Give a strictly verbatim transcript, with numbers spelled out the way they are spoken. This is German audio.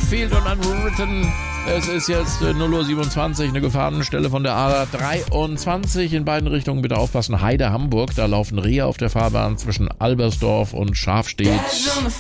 Redfield und Unwritten. Es ist jetzt null Uhr siebenundzwanzig, eine Gefahrenstelle von der A dreiundzwanzig. In beiden Richtungen bitte aufpassen. Heide Hamburg, da laufen Rehe auf der Fahrbahn zwischen Albersdorf und Schafstedt.